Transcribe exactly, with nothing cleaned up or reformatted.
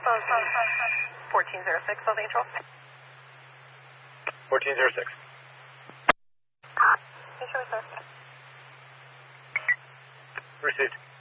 fourteen oh six, South Angel. fourteen oh six. Sure, sir. Received.